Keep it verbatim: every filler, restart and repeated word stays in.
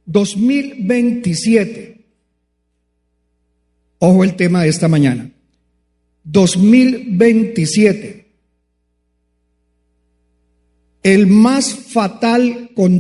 dos mil veintisiete. Ojo el tema de esta mañana. dos mil veintisiete. El más fatal con